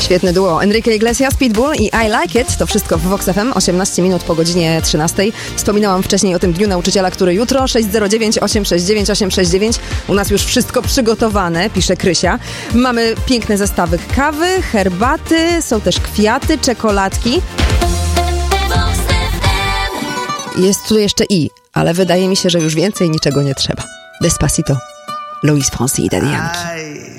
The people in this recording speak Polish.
Świetne duo. Enrique Iglesias, Pitbull i I Like It. To wszystko w Vox FM, 18 minut po godzinie 13. Wspominałam wcześniej o tym Dniu Nauczyciela, który jutro, 609 869 869. U nas już wszystko przygotowane, pisze Krysia. Mamy piękne zestawy kawy, herbaty, są też kwiaty, czekoladki. Jest tu jeszcze ale wydaje mi się, że już więcej niczego nie trzeba. Despacito, Luis Fonsi i Daddy Yankee.